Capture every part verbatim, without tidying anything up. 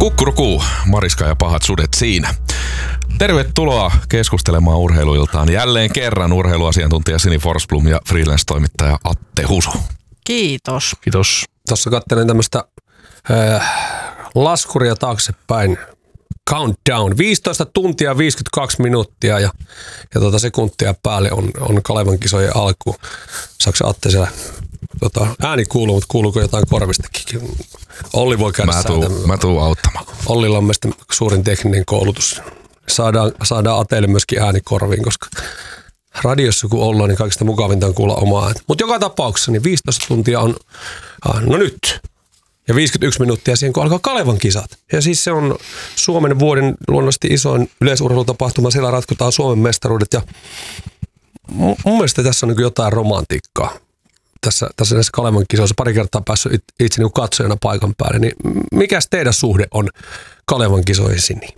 Kukkurukuu, Mariska ja pahat sudet siinä. Tervetuloa keskustelemaan urheiluiltaan jälleen kerran urheiluasiantuntija Sini Forsblom ja freelance-toimittaja Atte Husu. Kiitos. Kiitos. Tuossa katselen tämmöistä äh, laskuria taaksepäin. Countdown. viisitoista tuntia viisikymmentäkaksi minuuttia ja, ja tuota sekuntia päälle on, on Kalevan kisojen alku. Saatko Atte siellä tota, ääni kuuluu, mutta kuuluuko jotain korvistakin? Olli voi käydä Mä tuun, mä tuun auttamaan. Ollilla on meistä suurin tekninen koulutus. Saadaan, saadaan Ateille myöskin ääni korviin, koska radiossa kun ollaan, niin kaikista mukavinta on kuulla omaa ääntä. Mutta joka tapauksessa niin viisitoista tuntia on, no nyt, ja viisikymmentäyksi minuuttia siihen, kun alkaa Kalevan kisat. Ja siis se on Suomen vuoden luonnollisesti isoin yleisurheilutapahtuma. Siellä ratkotaan Suomen mestaruudet ja mun mielestä tässä on niin jotain romantiikkaa. Tässä, tässä näissä Kalevan kisoissa pari kertaa päässyt itse, itse niin katsojana paikan päälle. Niin mikäs teidän suhde on Kalevan kisoihin, Sini?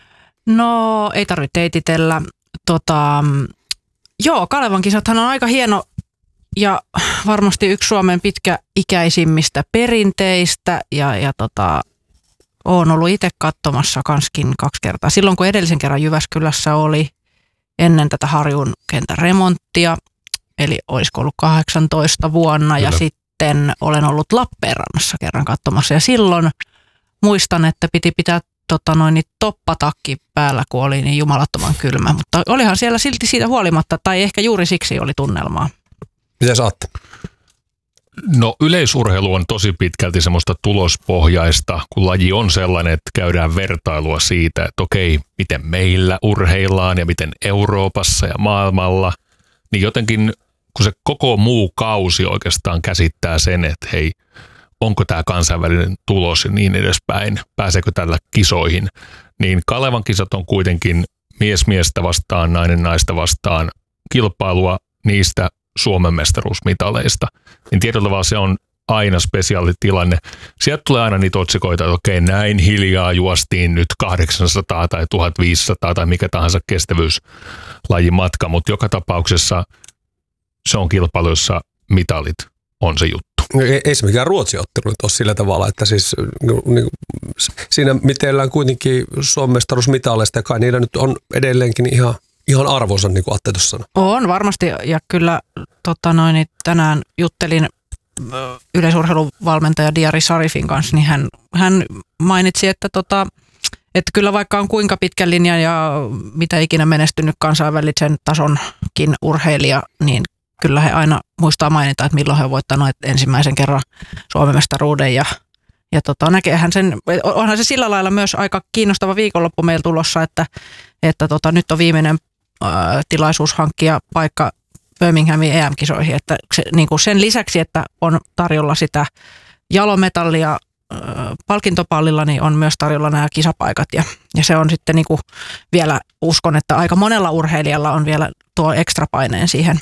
No ei tarvitse teititellä. Tota, joo, Kalevan kisathan on aika hieno ja varmasti yksi Suomen pitkäikäisimmistä perinteistä ja, ja tota, olen ollut itse katsomassa kanskin kaksi kertaa. Silloin kun edellisen kerran Jyväskylässä oli ennen tätä Harjun kentän remonttia, eli olisiko ollut kahdeksantoista vuonna Kyllä. ja sitten olen ollut Lappeenrannassa kerran katsomassa ja silloin muistan, että piti pitää tota noin, niin toppatakki päällä, kun oli niin jumalattoman kylmä, mutta olihan siellä silti siitä huolimatta, tai ehkä juuri siksi oli tunnelmaa. Mitä saatte? No yleisurheilu on tosi pitkälti semmoista tulospohjaista, kun laji on sellainen, että käydään vertailua siitä, että okei, miten meillä urheillaan ja miten Euroopassa ja maailmalla, niin jotenkin kun se koko muu kausi oikeastaan käsittää sen, että hei, onko tämä kansainvälinen tulos ja niin edespäin, pääseekö tällä kisoihin, niin Kalevan kisat on kuitenkin mies miestä vastaan, nainen naista vastaan kilpailua niistä Suomen mestaruusmitaleista. Niin tietyllä tavalla se on aina spesiaalitilanne. Sieltä tulee aina niitä otsikoita, että okei, näin hiljaa juostiin nyt kahdeksansataa tai tuhatviisisataa tai mikä tahansa kestävyyslajimatka, mutta joka tapauksessa se on kilpailu, jossa mitalit on se juttu. Ei, ei se mikään Ruotsi-ottelu nyt ole sillä tavalla, että siis niin, siinä mitellään kuitenkin Suomen mestaruusmitaleista ja kai niillä nyt on edelleenkin ihan, ihan arvonsa, niin kuin Atte tuossa sanoi. On varmasti ja kyllä tota noin, tänään juttelin yleisurheiluvalmentaja Diari Sarifin kanssa, niin hän, hän mainitsi, että, tota, että kyllä vaikka on kuinka pitkän linjan ja mitä ikinä menestynyt kansainvälisen tasonkin urheilija, niin kyllä he aina muistaa mainita, että milloin he on voittanut ensimmäisen kerran Suomen mestaruuden ja, ja tota, näkeehän sen, onhan se sillä lailla myös aika kiinnostava viikonloppu meillä tulossa, että, että tota, nyt on viimeinen ää, tilaisuus hankkia paikka Birminghamin E M-kisoihin, että se, niin kuin sen lisäksi, että on tarjolla sitä jalometallia ää, palkintopallilla, niin on myös tarjolla nämä kisapaikat ja, ja se on sitten niin kuin vielä uskon, että aika monella urheilijalla on vielä tuo ekstra paineen siihen